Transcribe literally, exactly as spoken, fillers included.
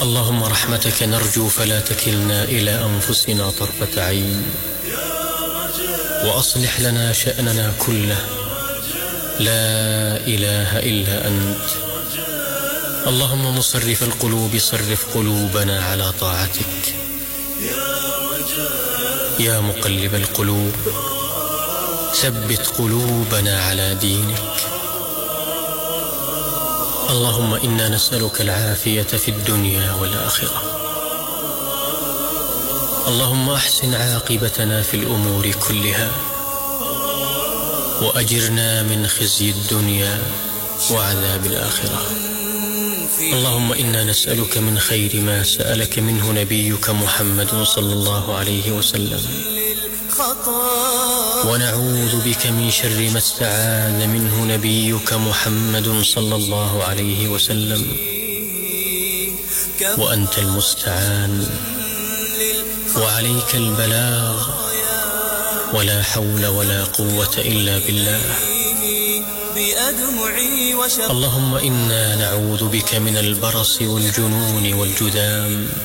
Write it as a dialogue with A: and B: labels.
A: اللهم رحمتك نرجو فلا تكلنا إلى أنفسنا طرفة عين، وأصلح لنا شأننا كله، لا إله إلا أنت. اللهم مصرف القلوب صرف قلوبنا على طاعتك، يا مقلب القلوب ثبت قلوبنا على دينك. اللهم إنا نسألك العافية في الدنيا والآخرة. اللهم أحسن عاقبتنا في الأمور كلها، وأجرنا من خزي الدنيا وعذاب الآخرة. اللهم إنا نسألك من خير ما سألك منه نبيك محمد صلى الله عليه وسلم، ونعوذ بك من شر ما استعاذ منه نبيك محمد صلى الله عليه وسلم، وأنت المستعان وعليك البلاغ، ولا حول ولا قوة إلا بالله. اللهم إنا نعوذ بك من البرص والجنون والجذام